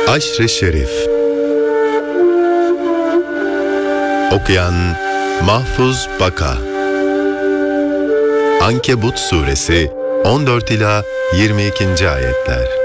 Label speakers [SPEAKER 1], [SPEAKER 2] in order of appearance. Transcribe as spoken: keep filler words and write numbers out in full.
[SPEAKER 1] Aşr-ı Şerif. Okuyan Mahfuz Baka. Ankebut Suresi on dört ila yirmi ikinci ayetler.